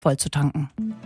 voll zu tanken.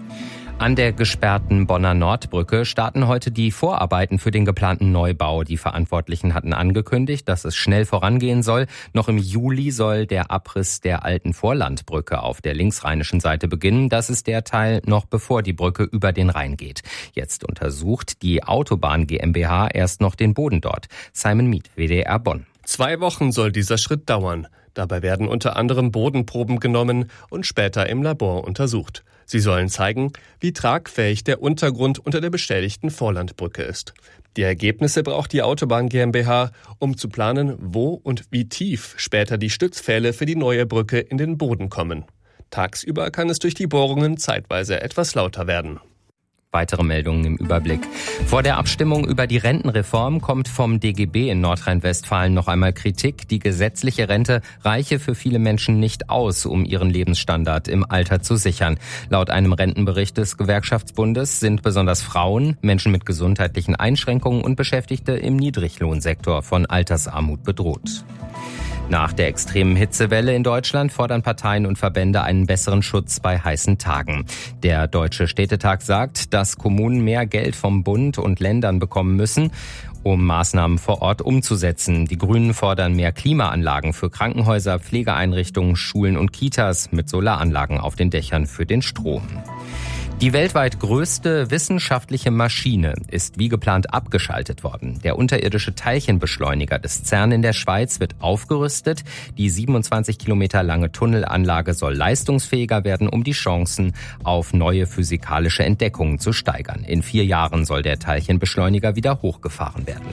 An der gesperrten Bonner Nordbrücke starten heute die Vorarbeiten für den geplanten Neubau. Die Verantwortlichen hatten angekündigt, dass es schnell vorangehen soll. Noch im Juli soll der Abriss der alten Vorlandbrücke auf der linksrheinischen Seite beginnen. Das ist der Teil noch bevor die Brücke über den Rhein geht. Jetzt untersucht die Autobahn GmbH erst noch den Boden dort. Simon Miet, WDR Bonn. 2 Wochen soll dieser Schritt dauern. Dabei werden unter anderem Bodenproben genommen und später im Labor untersucht. Sie sollen zeigen, wie tragfähig der Untergrund unter der beschädigten Vorlandbrücke ist. Die Ergebnisse braucht die Autobahn GmbH, um zu planen, wo und wie tief später die Stützpfähle für die neue Brücke in den Boden kommen. Tagsüber kann es durch die Bohrungen zeitweise etwas lauter werden. Weitere Meldungen im Überblick. Vor der Abstimmung über die Rentenreform kommt vom DGB in Nordrhein-Westfalen noch einmal Kritik. Die gesetzliche Rente reiche für viele Menschen nicht aus, um ihren Lebensstandard im Alter zu sichern. Laut einem Rentenbericht des Gewerkschaftsbundes sind besonders Frauen, Menschen mit gesundheitlichen Einschränkungen und Beschäftigte im Niedriglohnsektor von Altersarmut bedroht. Nach der extremen Hitzewelle in Deutschland fordern Parteien und Verbände einen besseren Schutz bei heißen Tagen. Der Deutsche Städtetag sagt, dass Kommunen mehr Geld vom Bund und Ländern bekommen müssen, um Maßnahmen vor Ort umzusetzen. Die Grünen fordern mehr Klimaanlagen für Krankenhäuser, Pflegeeinrichtungen, Schulen und Kitas mit Solaranlagen auf den Dächern für den Strom. Die weltweit größte wissenschaftliche Maschine ist wie geplant abgeschaltet worden. Der unterirdische Teilchenbeschleuniger des CERN in der Schweiz wird aufgerüstet. Die 27 Kilometer lange Tunnelanlage soll leistungsfähiger werden, um die Chancen auf neue physikalische Entdeckungen zu steigern. In 4 Jahren soll der Teilchenbeschleuniger wieder hochgefahren werden.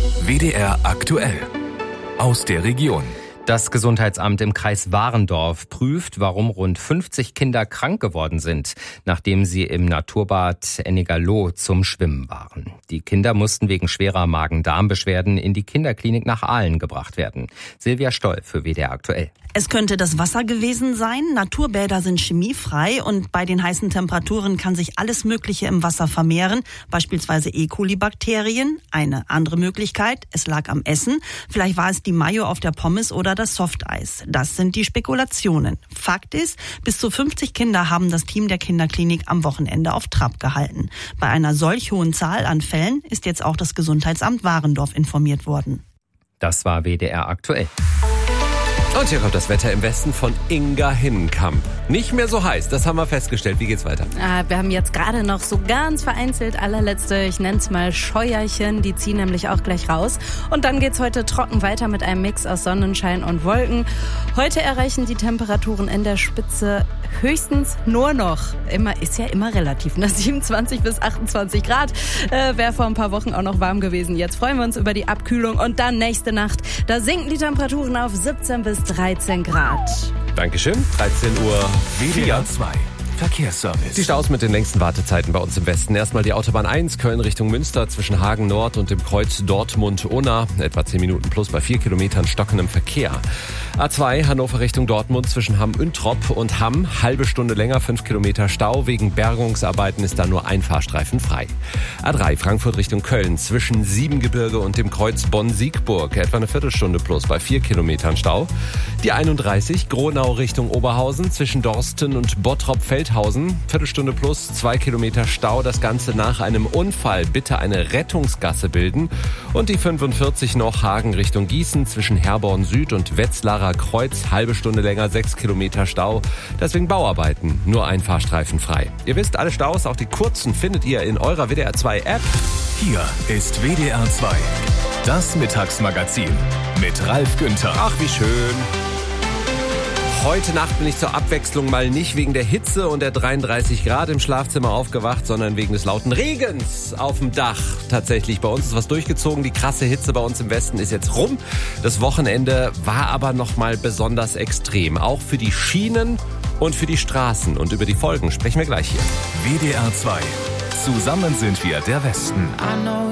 WDR aktuell aus der Region. Das Gesundheitsamt im Kreis Warendorf prüft, warum rund 50 Kinder krank geworden sind, nachdem sie im Naturbad Ennigerloh zum Schwimmen waren. Die Kinder mussten wegen schwerer Magen-Darm-Beschwerden in die Kinderklinik nach Aalen gebracht werden. Silvia Stoll für WDR aktuell. Es könnte das Wasser gewesen sein. Naturbäder sind chemiefrei und bei den heißen Temperaturen kann sich alles Mögliche im Wasser vermehren, beispielsweise E. coli-Bakterien. Eine andere Möglichkeit, es lag am Essen. Vielleicht war es die Mayo auf der Pommes oder das Softeis. Das sind die Spekulationen. Fakt ist, bis zu 50 Kinder haben das Team der Kinderklinik am Wochenende auf Trab gehalten. Bei einer solch hohen Zahl an Fällen ist jetzt auch das Gesundheitsamt Warendorf informiert worden. Das war WDR aktuell. Und hier kommt das Wetter im Westen von Inga Hinnenkamp. Nicht mehr so heiß, das haben wir festgestellt. Wie geht's weiter? Wir haben jetzt gerade noch so ganz vereinzelt allerletzte, ich nenne es mal Scheuerchen, die ziehen nämlich auch gleich raus. Und dann geht's heute trocken weiter mit einem Mix aus Sonnenschein und Wolken. Heute erreichen die Temperaturen in der Spitze höchstens nur noch, ist ja immer relativ, 27 bis 28 Grad. Wäre vor ein paar Wochen auch noch warm gewesen. Jetzt freuen wir uns über die Abkühlung und dann nächste Nacht, da sinken die Temperaturen auf 17 bis 13 Grad. Dankeschön. 13 Uhr. WDR 2 Verkehrsservice. Die Staus mit den längsten Wartezeiten bei uns im Westen. Erstmal die Autobahn 1, Köln Richtung Münster zwischen Hagen Nord und dem Kreuz Dortmund-Unna. Etwa 10 Minuten plus bei 4 Kilometern stockendem Verkehr. A2 Hannover Richtung Dortmund zwischen Hamm-Üntrop und Hamm. Halbe Stunde länger, 5 Kilometer Stau. Wegen Bergungsarbeiten ist da nur ein Fahrstreifen frei. A3 Frankfurt Richtung Köln zwischen Siebengebirge und dem Kreuz Bonn-Siegburg. Etwa eine Viertelstunde plus bei 4 Kilometern Stau. Die 31 Gronau Richtung Oberhausen zwischen Dorsten und Bottrop-Feldhausen. Viertelstunde plus 2 Kilometer Stau. Das Ganze nach einem Unfall. Bitte eine Rettungsgasse bilden. Und die 45 noch Hagen Richtung Gießen zwischen Herborn Süd und Wetzlarer Kreuz. Halbe Stunde länger, 6 Kilometer Stau. Deswegen Bauarbeiten. Nur ein Fahrstreifen frei. Ihr wisst, alle Staus, auch die kurzen, findet ihr in eurer WDR 2 App. Hier ist WDR 2. Das Mittagsmagazin mit Ralf Günther. Ach, wie schön. Heute Nacht bin ich zur Abwechslung mal nicht wegen der Hitze und der 33 Grad im Schlafzimmer aufgewacht, sondern wegen des lauten Regens auf dem Dach. Tatsächlich, bei uns ist was durchgezogen. Die krasse Hitze bei uns im Westen ist jetzt rum. Das Wochenende war aber nochmal besonders extrem. Auch für die Schienen und für die Straßen. Und über die Folgen sprechen wir gleich hier. WDR 2. Zusammen sind wir der Westen.